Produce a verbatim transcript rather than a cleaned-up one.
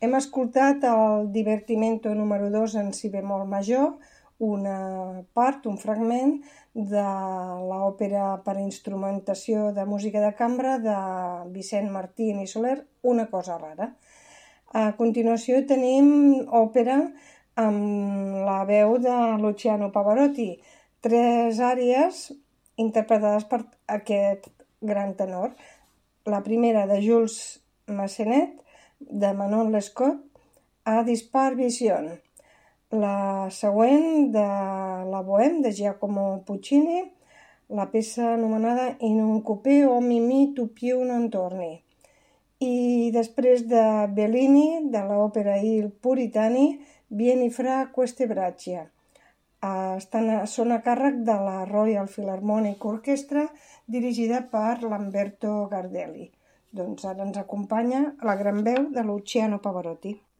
Hem escoltat el Divertimento número dos en si bemol major, una part, un fragment de l'òpera per a instrumentació de música de cambra de Vicent Martín i Soler, Una cosa rara. A continuació tenim òpera amb la veu de Luciano Pavarotti, tres àries interpretades per aquest gran tenor. La primera de Jules Massenet, de Manon Lescaut, a Dispar Vision. La següent de la Bohème, de Giacomo Puccini, la peça anomenada In un coupé o Mimì tu più non torni. I després de Bellini, de l'òpera Il Puritani, Vieni fra queste braccia. Estan, són a càrrec de la Royal Philharmonic Orchestra, dirigida per Lamberto Gardelli. Doncs ara ens acompanya la gran veu de Luciano Pavarotti.